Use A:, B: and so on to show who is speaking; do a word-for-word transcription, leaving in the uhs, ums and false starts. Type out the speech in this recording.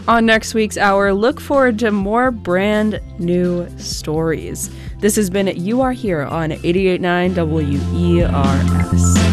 A: On next week's hour, look forward to more brand new stories. This has been You Are Here on eighty-eight point nine W E R S.